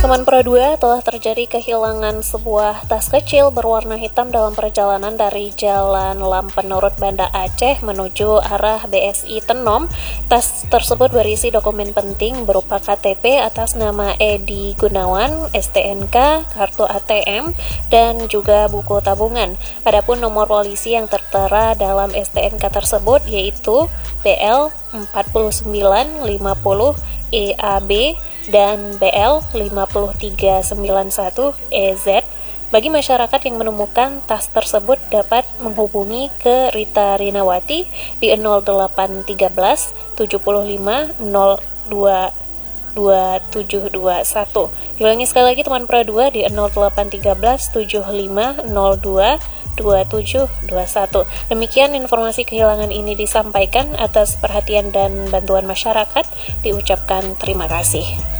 Teman Pro 2 telah terjadi kehilangan sebuah tas kecil berwarna hitam dalam perjalanan dari Jalan Lampen Nurut Banda Aceh menuju arah BSI Tenom. Tas tersebut berisi dokumen penting berupa KTP atas nama Edi Gunawan, STNK, kartu ATM, dan juga buku tabungan. Adapun nomor polisi yang tertera dalam STNK tersebut yaitu BL 4950 EAB dan BL 5391 EZ. Bagi masyarakat yang menemukan tas tersebut dapat menghubungi ke Rita Rinawati di 0813 75 02 2721. Diulangi sekali lagi teman Pro 2 di 0813 75 02 2721. Demikian informasi kehilangan ini disampaikan. Atas perhatian dan bantuan masyarakat diucapkan terima kasih.